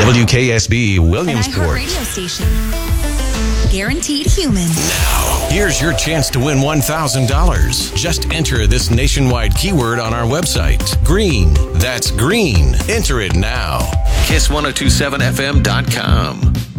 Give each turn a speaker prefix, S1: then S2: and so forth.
S1: WKSB
S2: An
S1: Williamsport.
S2: iHeart radio station. Guaranteed human.
S1: Now, here's your chance to win $1,000. Just enter this nationwide keyword on our website. Green. That's green. Enter it now. Kiss1027fm.com.